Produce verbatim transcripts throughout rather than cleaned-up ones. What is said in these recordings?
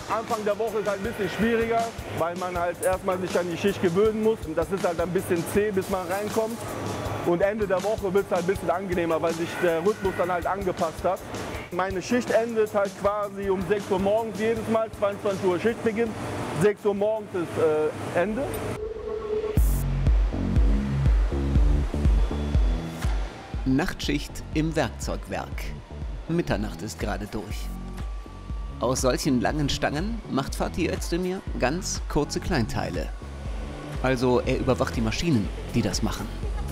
Anfang der Woche ist halt ein bisschen schwieriger, weil man halt erstmal sich an die Schicht gewöhnen muss. Und das ist halt ein bisschen zäh, bis man reinkommt. Und Ende der Woche wird es halt ein bisschen angenehmer, weil sich der Rhythmus dann halt angepasst hat. Meine Schicht endet halt quasi um sechs Uhr morgens jedes Mal, zweiundzwanzig Uhr Schichtbeginn. sechs Uhr morgens ist äh, Ende. Nachtschicht im Werkzeugwerk. Mitternacht ist gerade durch. Aus solchen langen Stangen macht Fatih Özdemir ganz kurze Kleinteile. Also er überwacht die Maschinen, die das machen.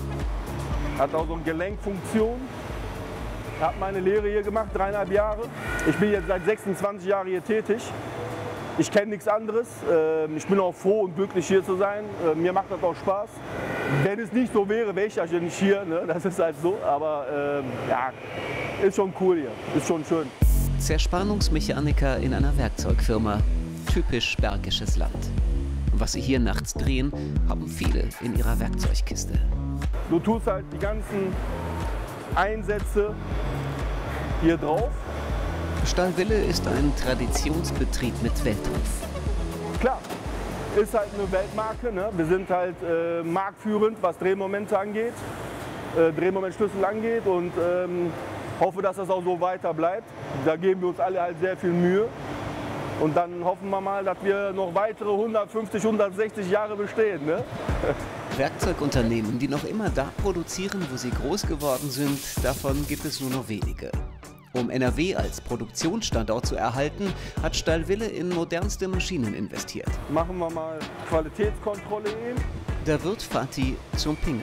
Hat auch so eine Gelenkfunktion. Habe meine Lehre hier gemacht, dreieinhalb Jahre. Ich bin jetzt seit sechsundzwanzig Jahren hier tätig. Ich kenne nichts anderes. Ich bin auch froh und glücklich, hier zu sein. Mir macht das auch Spaß. Wenn es nicht so wäre, wäre ich ja nicht hier. Ne? Das ist halt so. Aber ähm, ja, ist schon cool hier. Ist schon schön. Zerspannungsmechaniker in einer Werkzeugfirma. Typisch bergisches Land. Was sie hier nachts drehen, haben viele in ihrer Werkzeugkiste. Du tust halt die ganzen Einsätze hier drauf. Stahlwille ist ein Traditionsbetrieb mit Weltruf. Klar, ist halt eine Weltmarke. Ne? Wir sind halt äh, marktführend, was Drehmomente angeht, äh, Drehmomentschlüssel angeht und ähm, hoffe, dass das auch so weiter bleibt. Da geben wir uns alle halt sehr viel Mühe. Und dann hoffen wir mal, dass wir noch weitere hundertfünfzig, hundertsechzig Jahre bestehen. Ne? Werkzeugunternehmen, die noch immer da produzieren, wo sie groß geworden sind, davon gibt es nur noch wenige. Um N R W als Produktionsstandort zu erhalten, hat Stahlwille in modernste Maschinen investiert. Machen wir mal Qualitätskontrolle eben. Da wird Fatih zum Pingel.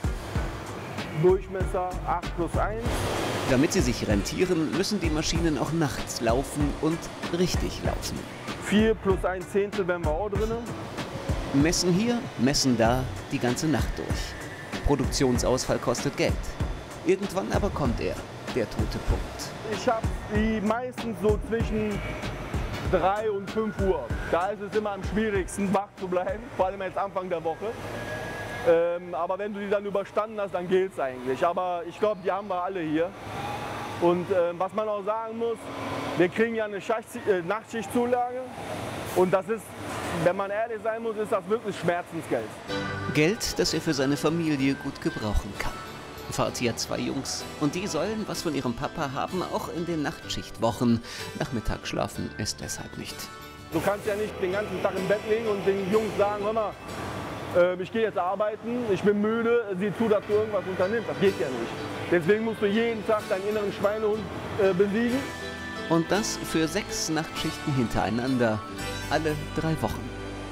Durchmesser acht plus eins. Damit sie sich rentieren, müssen die Maschinen auch nachts laufen und richtig laufen. vier plus ein Zehntel wären wir auch drin. Messen hier, messen da, die ganze Nacht durch. Produktionsausfall kostet Geld. Irgendwann aber kommt er, der tote Punkt. Ich habe die meistens so zwischen drei und fünf Uhr. Da ist es immer am schwierigsten, wach zu bleiben, vor allem jetzt Anfang der Woche. Ähm, aber wenn du die dann überstanden hast, dann gilt es eigentlich. Aber ich glaube, die haben wir alle hier. Und äh, was man auch sagen muss, wir kriegen ja eine Schacht äh, Nachtschichtzulage. Und das ist, wenn man ehrlich sein muss, ist das wirklich Schmerzensgeld. Geld, das er für seine Familie gut gebrauchen kann. Fatih hat zwei Jungs und die sollen was von ihrem Papa haben, auch in den Nachtschichtwochen. Nachmittag schlafen ist deshalb nicht. Du kannst ja nicht den ganzen Tag im Bett liegen und den Jungs sagen, hör mal, äh, ich gehe jetzt arbeiten, ich bin müde, sieh zu, dass du irgendwas unternimmst. Das geht ja nicht. Deswegen musst du jeden Tag deinen inneren Schweinehund äh, besiegen. Und das für sechs Nachtschichten hintereinander, alle drei Wochen.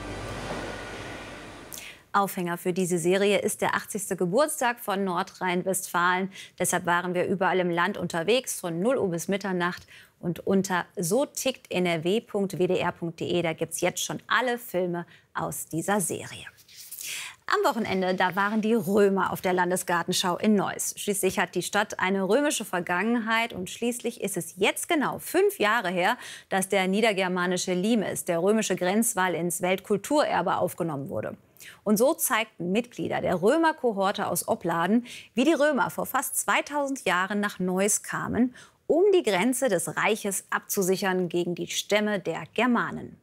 Aufhänger für diese Serie ist der achtzigste Geburtstag von Nordrhein-Westfalen. Deshalb waren wir überall im Land unterwegs, von null Uhr bis Mitternacht. Und unter so tickt n r w punkt w d r punkt d e, da gibt es jetzt schon alle Filme aus dieser Serie. Am Wochenende, da waren die Römer auf der Landesgartenschau in Neuss. Schließlich hat die Stadt eine römische Vergangenheit und schließlich ist es jetzt genau fünf Jahre her, dass der niedergermanische Limes, der römische Grenzwall, ins Weltkulturerbe aufgenommen wurde. Und so zeigten Mitglieder der Römerkohorte aus Opladen, wie die Römer vor fast zweitausend Jahren nach Neuss kamen, um die Grenze des Reiches abzusichern gegen die Stämme der Germanen.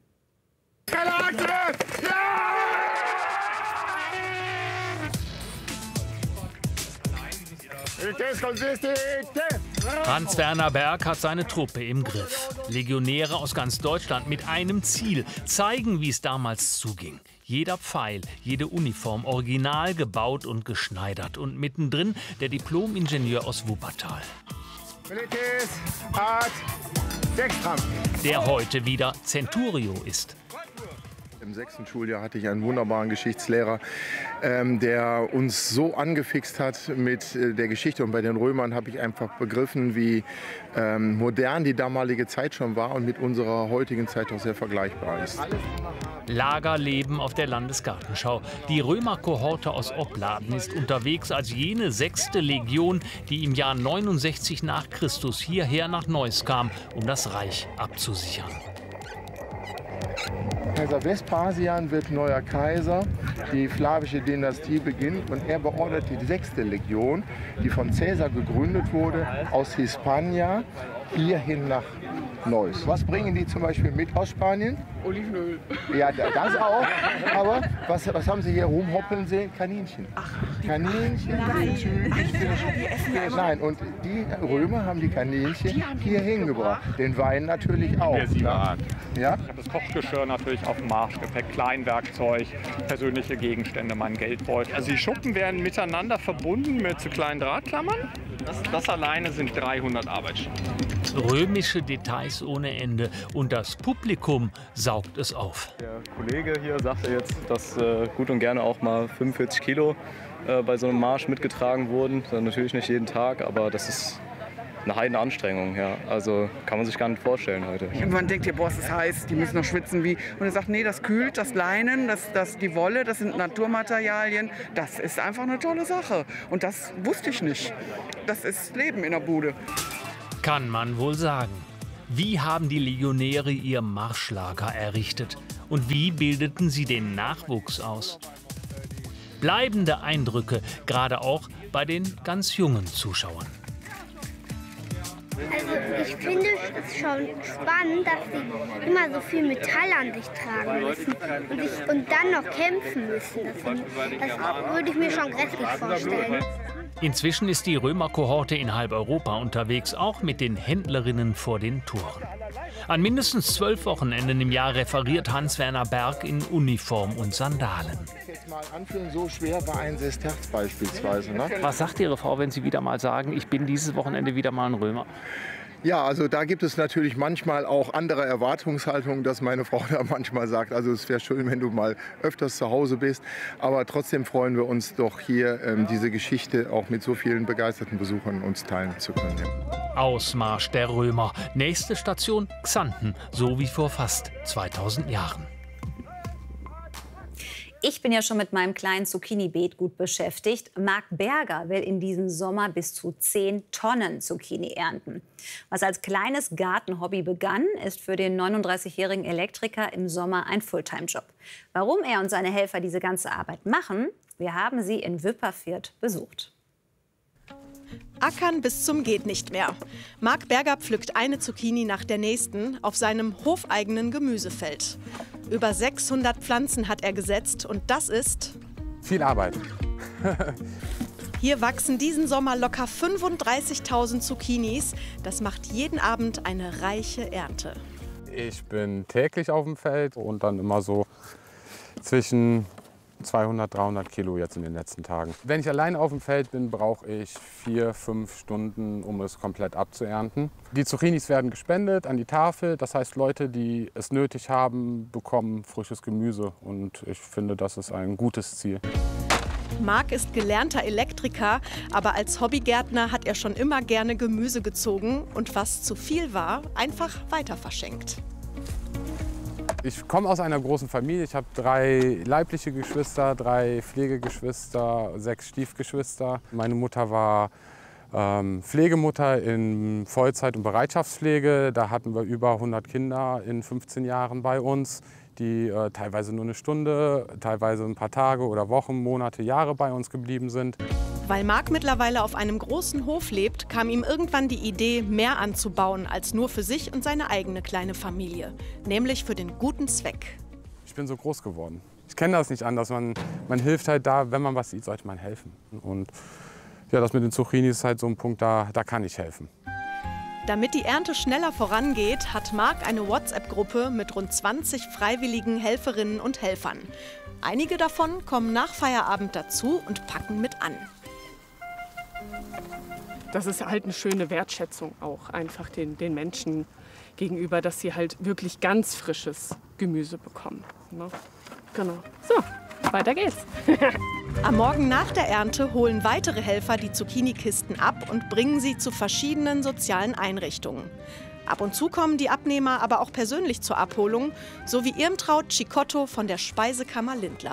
Hans-Werner Berg hat seine Truppe im Griff. Legionäre aus ganz Deutschland mit einem Ziel: zeigen, wie es damals zuging. Jeder Pfeil, jede Uniform original gebaut und geschneidert. Und mittendrin der Diplom-Ingenieur aus Wuppertal. Der heute wieder Centurio ist. Im sechsten Schuljahr hatte ich einen wunderbaren Geschichtslehrer, ähm, der uns so angefixt hat mit äh, der Geschichte. Und bei den Römern habe ich einfach begriffen, wie ähm, modern die damalige Zeit schon war und mit unserer heutigen Zeit auch sehr vergleichbar ist. Lagerleben auf der Landesgartenschau. Die Römerkohorte aus Opladen ist unterwegs als jene sechste Legion, die im Jahr neunundsechzig nach Christus hierher nach Neuss kam, um das Reich abzusichern. Kaiser Vespasian wird neuer Kaiser, die flavische Dynastie beginnt und er beordert die sechste Legion, die von Caesar gegründet wurde, aus Hispania, hierhin nach Neuss. Was bringen die zum Beispiel mit aus Spanien? Olivenöl. Ja, das auch. Aber was, was haben Sie hier rumhoppeln sehen? Kaninchen. Ach, Kaninchen sind typisch für... Nein, und die Römer haben die Kaninchen hier hingebracht. Den Wein natürlich auch. Ja? Ich habe das Kochgeschirr natürlich auf dem Marsch, Gepäck, Kleinwerkzeug, persönliche Gegenstände, mein Geldbeutel. Also die Schuppen werden miteinander verbunden mit so kleinen Drahtklammern. Das, das alleine sind dreihundert Arbeitsstunden. Römische Details ohne Ende und das Publikum saugt es auf. Der Kollege hier sagte jetzt, dass äh, gut und gerne auch mal fünfundvierzig Kilo äh, bei so einem Marsch mitgetragen wurden. Dann natürlich nicht jeden Tag, aber das ist eine Heidenanstrengung. Ja. Also kann man sich gar nicht vorstellen heute. Irgendwann denkt ihr, boah, es ist heiß, die müssen noch schwitzen wie. Und er sagt, nee, das kühlt, das Leinen, das, das, die Wolle, das sind Naturmaterialien. Das ist einfach eine tolle Sache. Und das wusste ich nicht. Das ist Leben in der Bude. Kann man wohl sagen. Wie haben die Legionäre ihr Marschlager errichtet? Und wie bildeten sie den Nachwuchs aus? Bleibende Eindrücke, gerade auch bei den ganz jungen Zuschauern. Also ich finde es schon spannend, dass sie immer so viel Metall an sich tragen müssen und, ich, und dann noch kämpfen müssen. Das, das würde ich mir schon grässlich vorstellen. Inzwischen ist die Römerkohorte in halb Europa unterwegs, auch mit den Händlerinnen vor den Toren. An mindestens zwölf Wochenenden im Jahr referiert Hans-Werner Berg in Uniform und Sandalen. Jetzt mal anführen, so schwer war ein Sesterz beispielsweise. Ne? Was sagt Ihre Frau, wenn Sie wieder mal sagen, ich bin dieses Wochenende wieder mal ein Römer? Ja, also da gibt es natürlich manchmal auch andere Erwartungshaltungen, dass meine Frau da manchmal sagt, also es wäre schön, wenn du mal öfters zu Hause bist. Aber trotzdem freuen wir uns doch hier, ähm, diese Geschichte auch mit so vielen begeisterten Besuchern uns teilen zu können. Ja. Ausmarsch der Römer. Nächste Station Xanten, so wie vor fast zweitausend Jahren. Ich bin ja schon mit meinem kleinen Zucchini-Beet gut beschäftigt. Marc Berger will in diesem Sommer bis zu zehn Tonnen Zucchini ernten. Was als kleines Gartenhobby begann, ist für den neununddreißigjährigen Elektriker im Sommer ein Fulltime-Job. Warum er und seine Helfer diese ganze Arbeit machen, wir haben sie in Wipperfürth besucht. Ackern bis zum geht nicht mehr. Marc Berger pflückt eine Zucchini nach der nächsten auf seinem hofeigenen Gemüsefeld. Über sechshundert Pflanzen hat er gesetzt und das ist... viel Arbeit. Hier wachsen diesen Sommer locker fünfunddreißigtausend Zucchinis. Das macht jeden Abend eine reiche Ernte. Ich bin täglich auf dem Feld und dann immer so zwischen zweihundert, dreihundert Kilo jetzt in den letzten Tagen. Wenn ich allein auf dem Feld bin, brauche ich vier, fünf Stunden, um es komplett abzuernten. Die Zucchinis werden gespendet an die Tafel. Das heißt, Leute, die es nötig haben, bekommen frisches Gemüse. Und ich finde, das ist ein gutes Ziel. Marc ist gelernter Elektriker, aber als Hobbygärtner hat er schon immer gerne Gemüse gezogen und was zu viel war, einfach weiter verschenkt. Ich komme aus einer großen Familie. Ich habe drei leibliche Geschwister, drei Pflegegeschwister, sechs Stiefgeschwister. Meine Mutter war ähm, Pflegemutter in Vollzeit- und Bereitschaftspflege. Da hatten wir über hundert Kinder in fünfzehn Jahren bei uns, die äh, teilweise nur eine Stunde, teilweise ein paar Tage oder Wochen, Monate, Jahre bei uns geblieben sind. Weil Marc mittlerweile auf einem großen Hof lebt, kam ihm irgendwann die Idee, mehr anzubauen als nur für sich und seine eigene kleine Familie. Nämlich für den guten Zweck. Ich bin so groß geworden. Ich kenne das nicht anders. Man, man hilft halt da, wenn man was sieht, sollte man helfen. Und ja, das mit den Zucchinis ist halt so ein Punkt, da, da kann ich helfen. Damit die Ernte schneller vorangeht, hat Marc eine WhatsApp-Gruppe mit rund zwanzig freiwilligen Helferinnen und Helfern. Einige davon kommen nach Feierabend dazu und packen mit an. Das ist halt eine schöne Wertschätzung auch einfach den, den Menschen gegenüber, dass sie halt wirklich ganz frisches Gemüse bekommen. Ne? Genau. So, weiter geht's. Am Morgen nach der Ernte holen weitere Helfer die Zucchini-Kisten ab und bringen sie zu verschiedenen sozialen Einrichtungen. Ab und zu kommen die Abnehmer aber auch persönlich zur Abholung, so wie Irmtraut Cicotto von der Speisekammer Lindlar.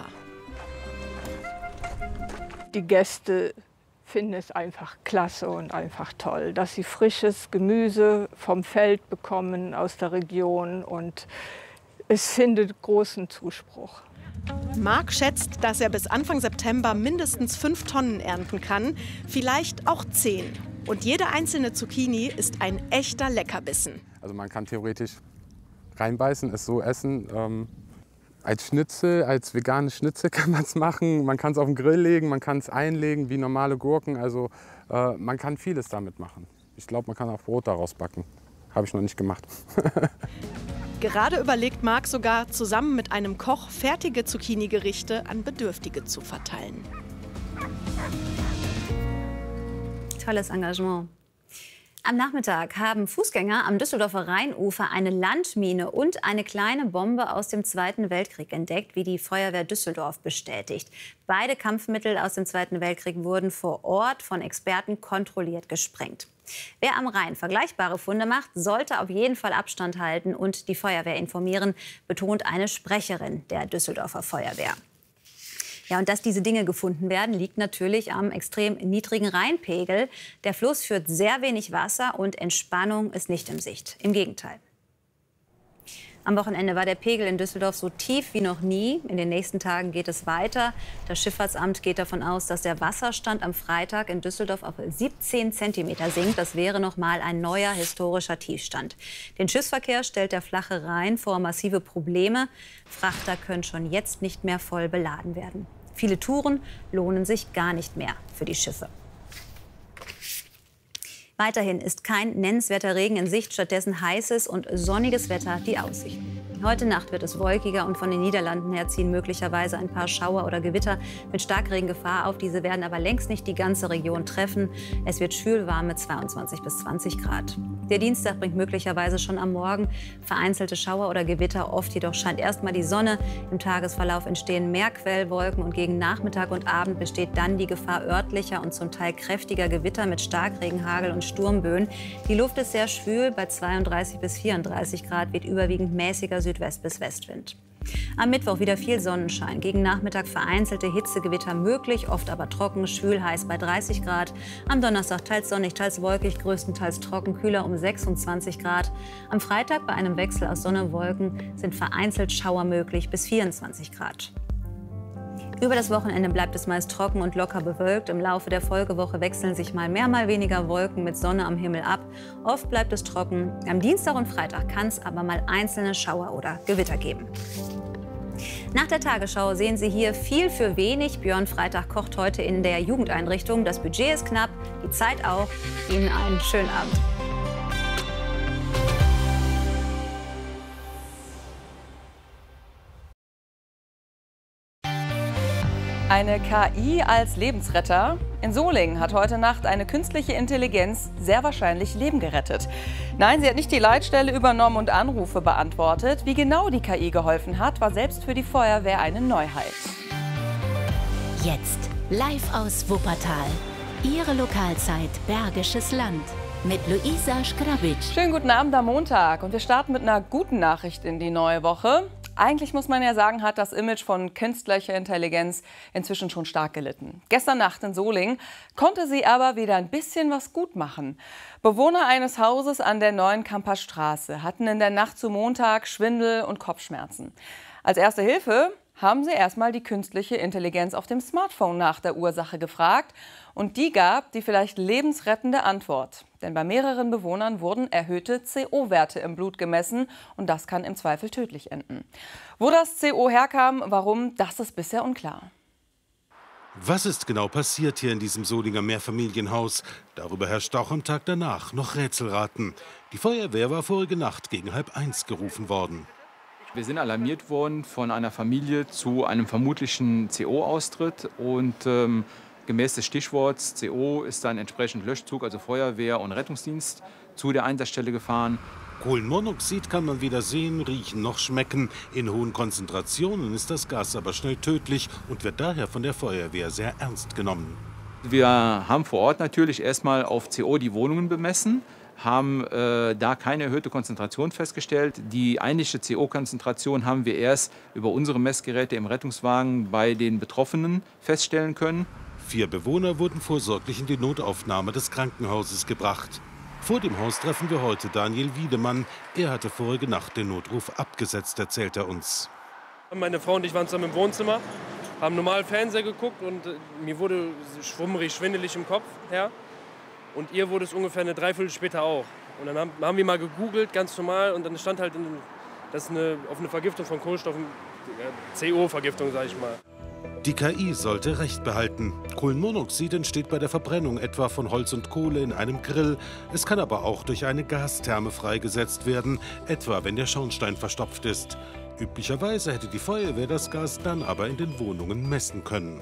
Die Gäste finden es einfach klasse und einfach toll, dass sie frisches Gemüse vom Feld bekommen aus der Region und es findet großen Zuspruch. Marc schätzt, dass er bis Anfang September mindestens fünf Tonnen ernten kann, vielleicht auch zehn. Und jede einzelne Zucchini ist ein echter Leckerbissen. Also man kann theoretisch reinbeißen, es so essen. Ähm, als Schnitzel, als veganes Schnitzel kann man es machen. Man kann es auf den Grill legen, man kann es einlegen wie normale Gurken. Also äh, man kann vieles damit machen. Ich glaube, man kann auch Brot daraus backen. Habe ich noch nicht gemacht. Gerade überlegt Marc sogar, zusammen mit einem Koch fertige Zucchini-Gerichte an Bedürftige zu verteilen. Tolles Engagement. Am Nachmittag haben Fußgänger am Düsseldorfer Rheinufer eine Landmine und eine kleine Bombe aus dem Zweiten Weltkrieg entdeckt, wie die Feuerwehr Düsseldorf bestätigt. Beide Kampfmittel aus dem Zweiten Weltkrieg wurden vor Ort von Experten kontrolliert gesprengt. Wer am Rhein vergleichbare Funde macht, sollte auf jeden Fall Abstand halten und die Feuerwehr informieren, betont eine Sprecherin der Düsseldorfer Feuerwehr. Ja, und dass diese Dinge gefunden werden, liegt natürlich am extrem niedrigen Rheinpegel. Der Fluss führt sehr wenig Wasser und Entspannung ist nicht in Sicht. Im Gegenteil. Am Wochenende war der Pegel in Düsseldorf so tief wie noch nie. In den nächsten Tagen geht es weiter. Das Schifffahrtsamt geht davon aus, dass der Wasserstand am Freitag in Düsseldorf auf siebzehn Zentimeter sinkt. Das wäre noch mal ein neuer historischer Tiefstand. Den Schiffsverkehr stellt der flache Rhein vor massive Probleme. Frachter können schon jetzt nicht mehr voll beladen werden. Viele Touren lohnen sich gar nicht mehr für die Schiffe. Weiterhin ist kein nennenswerter Regen in Sicht, stattdessen heißes und sonniges Wetter die Aussichten. Heute Nacht wird es wolkiger und von den Niederlanden her ziehen möglicherweise ein paar Schauer oder Gewitter mit Starkregengefahr auf. Diese werden aber längst nicht die ganze Region treffen. Es wird schwül warm mit zweiundzwanzig bis zwanzig Grad. Der Dienstag bringt möglicherweise schon am Morgen vereinzelte Schauer oder Gewitter. Oft jedoch scheint erst mal die Sonne. Im Tagesverlauf entstehen mehr Quellwolken und gegen Nachmittag und Abend besteht dann die Gefahr örtlicher und zum Teil kräftiger Gewitter mit Starkregen, Hagel und Sturmböen. Die Luft ist sehr schwül, bei zweiunddreißig bis vierunddreißig Grad, weht überwiegend mäßiger Südwest- bis Westwind. Am Mittwoch wieder viel Sonnenschein. Gegen Nachmittag vereinzelte Hitzegewitter möglich, oft aber trocken, schwül, heiß bei dreißig Grad. Am Donnerstag teils sonnig, teils wolkig, größtenteils trocken, kühler um sechsundzwanzig Grad. Am Freitag bei einem Wechsel aus Sonne und Wolken sind vereinzelt Schauer möglich bis vierundzwanzig Grad. Über das Wochenende bleibt es meist trocken und locker bewölkt. Im Laufe der Folgewoche wechseln sich mal mehr, mal weniger Wolken mit Sonne am Himmel ab. Oft bleibt es trocken. Am Dienstag und Freitag kann es aber mal einzelne Schauer oder Gewitter geben. Nach der Tagesschau sehen Sie hier viel für wenig. Björn Freitag kocht heute in der Jugendeinrichtung. Das Budget ist knapp, die Zeit auch. Ihnen einen schönen Abend. Eine K I als Lebensretter? In Solingen hat heute Nacht eine künstliche Intelligenz sehr wahrscheinlich Leben gerettet. Nein, sie hat nicht die Leitstelle übernommen und Anrufe beantwortet. Wie genau die K I geholfen hat, war selbst für die Feuerwehr eine Neuheit. Jetzt live aus Wuppertal. Ihre Lokalzeit Bergisches Land mit Luisa Schgrabic. Schönen guten Abend am Montag und wir starten mit einer guten Nachricht in die neue Woche. Eigentlich muss man ja sagen, hat das Image von künstlicher Intelligenz inzwischen schon stark gelitten. Gestern Nacht in Solingen konnte sie aber wieder ein bisschen was gut machen. Bewohner eines Hauses an der Neuenkamper Straße hatten in der Nacht zu Montag Schwindel und Kopfschmerzen. Als erste Hilfe haben sie erstmal die künstliche Intelligenz auf dem Smartphone nach der Ursache gefragt. Und die gab die vielleicht lebensrettende Antwort. Denn bei mehreren Bewohnern wurden erhöhte C O-Werte im Blut gemessen. Und das kann im Zweifel tödlich enden. Wo das C O herkam, warum, das ist bisher unklar. Was ist genau passiert hier in diesem Solinger Mehrfamilienhaus? Darüber herrscht auch am Tag danach noch Rätselraten. Die Feuerwehr war vorige Nacht gegen halb eins gerufen worden. Wir sind alarmiert worden von einer Familie zu einem vermutlichen C O-Austritt und ähm, gemäß des Stichworts C O ist dann entsprechend Löschzug, also Feuerwehr und Rettungsdienst, zu der Einsatzstelle gefahren. Kohlenmonoxid kann man weder sehen, riechen noch schmecken. In hohen Konzentrationen ist das Gas aber schnell tödlich und wird daher von der Feuerwehr sehr ernst genommen. Wir haben vor Ort natürlich erstmal auf C O die Wohnungen bemessen, haben äh, da keine erhöhte Konzentration festgestellt. Die eigentliche C O-Konzentration haben wir erst über unsere Messgeräte im Rettungswagen bei den Betroffenen feststellen können. Vier Bewohner wurden vorsorglich in die Notaufnahme des Krankenhauses gebracht. Vor dem Haus treffen wir heute Daniel Wiedemann. Er hatte vorige Nacht den Notruf abgesetzt, erzählt er uns. Meine Frau und ich waren zusammen im Wohnzimmer, haben normal Fernseher geguckt und mir wurde schwummrig, schwindelig im Kopf. Ja. Und ihr wurde es ungefähr eine Dreiviertel später auch. Und dann haben, haben wir mal gegoogelt, ganz normal, und dann stand halt, in, das ist eine, auf eine Vergiftung von Kohlenstoff, ja, C O-Vergiftung, sage ich mal. Die K I sollte Recht behalten. Kohlenmonoxid entsteht bei der Verbrennung etwa von Holz und Kohle in einem Grill. Es kann aber auch durch eine Gastherme freigesetzt werden, etwa wenn der Schornstein verstopft ist. Üblicherweise hätte die Feuerwehr das Gas dann aber in den Wohnungen messen können.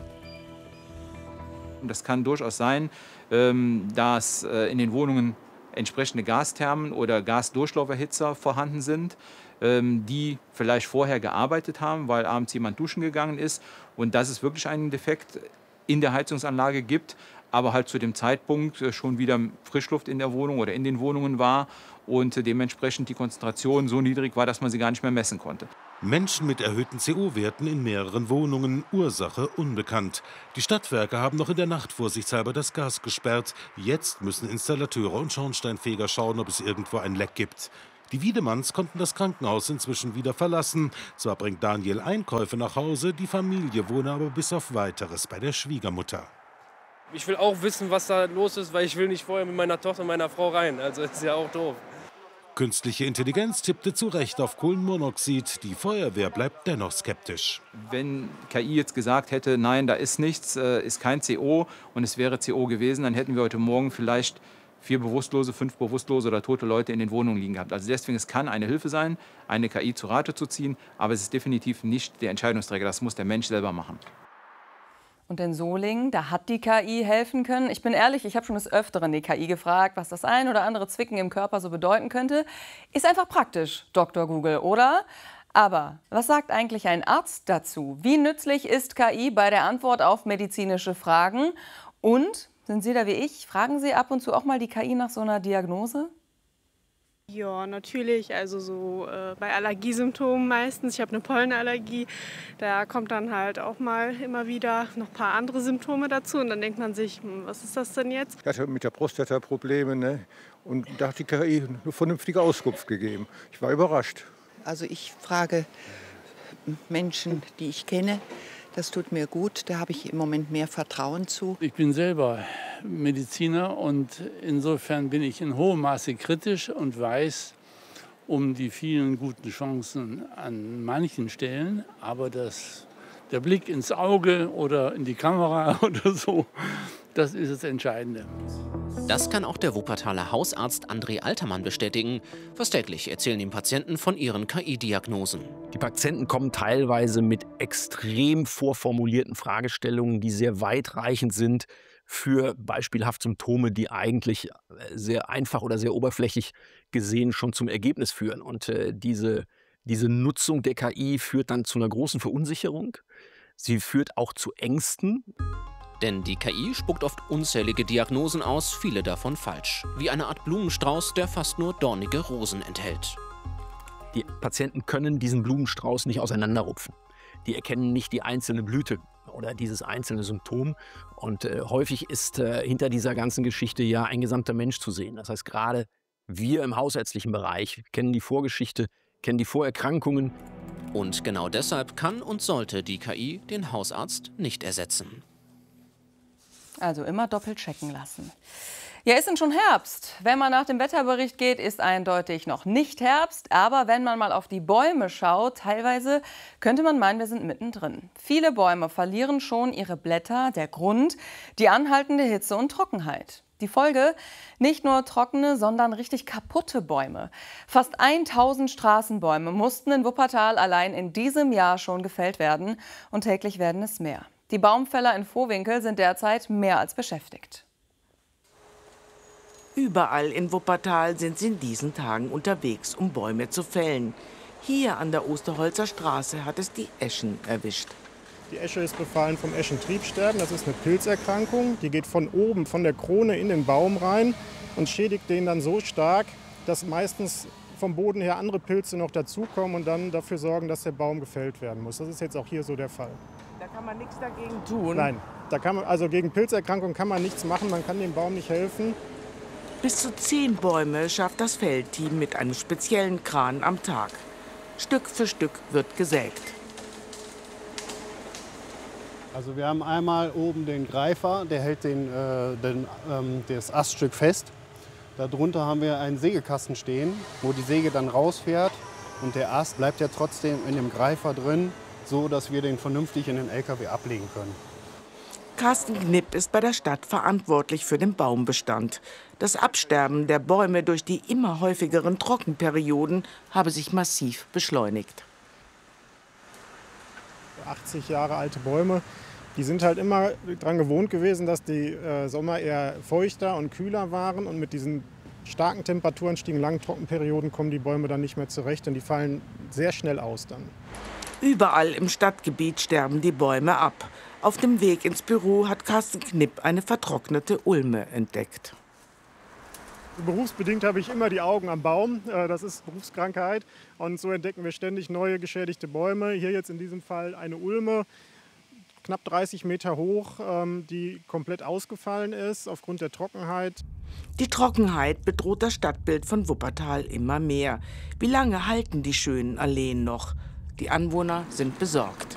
Das kann durchaus sein, dass in den Wohnungen entsprechende Gasthermen oder Gasdurchlauferhitzer vorhanden sind, die vielleicht vorher gearbeitet haben, weil abends jemand duschen gegangen ist und dass es wirklich einen Defekt in der Heizungsanlage gibt, aber halt zu dem Zeitpunkt schon wieder Frischluft in der Wohnung oder in den Wohnungen war und dementsprechend die Konzentration so niedrig war, dass man sie gar nicht mehr messen konnte. Menschen mit erhöhten C O-Werten in mehreren Wohnungen, Ursache unbekannt. Die Stadtwerke haben noch in der Nacht vorsichtshalber das Gas gesperrt. Jetzt müssen Installateure und Schornsteinfeger schauen, ob es irgendwo ein Leck gibt. Die Wiedemanns konnten das Krankenhaus inzwischen wieder verlassen. Zwar bringt Daniel Einkäufe nach Hause, die Familie wohne aber bis auf Weiteres bei der Schwiegermutter. Ich will auch wissen, was da los ist, weil ich will nicht vorher mit meiner Tochter und meiner Frau rein. Also ist ja auch doof. Künstliche Intelligenz tippte zu Recht auf Kohlenmonoxid. Die Feuerwehr bleibt dennoch skeptisch. Wenn K I jetzt gesagt hätte, nein, da ist nichts, ist kein C O und es wäre C O gewesen, dann hätten wir heute Morgen vielleicht vier bewusstlose, fünf bewusstlose oder tote Leute in den Wohnungen liegen gehabt. Also deswegen, es kann eine Hilfe sein, eine K I zu Rate zu ziehen, aber es ist definitiv nicht der Entscheidungsträger. Das muss der Mensch selber machen. Und in Solingen, da hat die K I helfen können. Ich bin ehrlich, ich habe schon des Öfteren die K I gefragt, was das ein oder andere Zwicken im Körper so bedeuten könnte. Ist einfach praktisch, Doktor Google, oder? Aber was sagt eigentlich ein Arzt dazu? Wie nützlich ist K I bei der Antwort auf medizinische Fragen? Und, sind Sie da wie ich, fragen Sie ab und zu auch mal die K I nach so einer Diagnose? Ja, natürlich. Also so äh, bei Allergiesymptomen meistens. Ich habe eine Pollenallergie. Da kommt dann halt auch mal immer wieder noch ein paar andere Symptome dazu. Und dann denkt man sich, hm, was ist das denn jetzt? Ich hatte mit der Prostata Probleme, ne? Und da hat die K I eine vernünftige Auskunft gegeben. Ich war überrascht. Also ich frage Menschen, die ich kenne. Das tut mir gut, da habe ich im Moment mehr Vertrauen zu. Ich bin selber Mediziner und insofern bin ich in hohem Maße kritisch und weiß um die vielen guten Chancen an manchen Stellen. Aber das, der Blick ins Auge oder in die Kamera oder so, das ist das Entscheidende. Das kann auch der Wuppertaler Hausarzt André Altermann bestätigen. Fast täglich erzählen ihm Patienten von ihren K I-Diagnosen. Die Patienten kommen teilweise mit extrem vorformulierten Fragestellungen, die sehr weitreichend sind für beispielhaft Symptome, die eigentlich sehr einfach oder sehr oberflächlich gesehen schon zum Ergebnis führen. Und äh, diese, diese Nutzung der K I führt dann zu einer großen Verunsicherung. Sie führt auch zu Ängsten. Denn die K I spuckt oft unzählige Diagnosen aus, viele davon falsch. Wie eine Art Blumenstrauß, der fast nur dornige Rosen enthält. Die Patienten können diesen Blumenstrauß nicht auseinanderrupfen. Die erkennen nicht die einzelne Blüte oder dieses einzelne Symptom. Und äh, häufig ist äh, hinter dieser ganzen Geschichte ja ein gesamter Mensch zu sehen. Das heißt, gerade wir im hausärztlichen Bereich kennen die Vorgeschichte, kennen die Vorerkrankungen. Und genau deshalb kann und sollte die K I den Hausarzt nicht ersetzen. Also immer doppelt checken lassen. Ja, ist denn schon Herbst? Wenn man nach dem Wetterbericht geht, ist eindeutig noch nicht Herbst. Aber wenn man mal auf die Bäume schaut, teilweise könnte man meinen, wir sind mittendrin. Viele Bäume verlieren schon ihre Blätter, der Grund, die anhaltende Hitze und Trockenheit. Die Folge, nicht nur trockene, sondern richtig kaputte Bäume. Fast tausend Straßenbäume mussten in Wuppertal allein in diesem Jahr schon gefällt werden. Und täglich werden es mehr. Die Baumfäller in Vohwinkel sind derzeit mehr als beschäftigt. Überall in Wuppertal sind sie in diesen Tagen unterwegs, um Bäume zu fällen. Hier an der Osterholzer Straße hat es die Eschen erwischt. Die Esche ist befallen vom Eschentriebsterben. Das ist eine Pilzerkrankung. Die geht von oben, von der Krone in den Baum rein und schädigt den dann so stark, dass meistens vom Boden her andere Pilze noch dazukommen und dann dafür sorgen, dass der Baum gefällt werden muss. Das ist jetzt auch hier so der Fall. Da kann man nichts dagegen tun? Nein, da kann man, also gegen Pilzerkrankungen kann man nichts machen, man kann dem Baum nicht helfen. Bis zu zehn Bäume schafft das Fellteam mit einem speziellen Kran am Tag. Stück für Stück wird gesägt. Also wir haben einmal oben den Greifer, der hält den, äh, den, ähm, das Aststück fest. Darunter haben wir einen Sägekasten stehen, wo die Säge dann rausfährt. Und der Ast bleibt ja trotzdem in dem Greifer drin, so dass wir den vernünftig in den L K W ablegen können. Carsten Knipp ist bei der Stadt verantwortlich für den Baumbestand. Das Absterben der Bäume durch die immer häufigeren Trockenperioden habe sich massiv beschleunigt. achtzig Jahre alte Bäume, die sind halt immer daran gewohnt gewesen, dass die äh, Sommer eher feuchter und kühler waren. Und mit diesen starken Temperaturanstiegen, langen Trockenperioden kommen die Bäume dann nicht mehr zurecht und die fallen sehr schnell aus dann. Überall im Stadtgebiet sterben die Bäume ab. Auf dem Weg ins Büro hat Carsten Knipp eine vertrocknete Ulme entdeckt. Berufsbedingt habe ich immer die Augen am Baum. Das ist Berufskrankheit. Und so entdecken wir ständig neue geschädigte Bäume. Hier jetzt in diesem Fall eine Ulme, knapp dreißig Meter hoch, die komplett ausgefallen ist aufgrund der Trockenheit. Die Trockenheit bedroht das Stadtbild von Wuppertal immer mehr. Wie lange halten die schönen Alleen noch? Die Anwohner sind besorgt.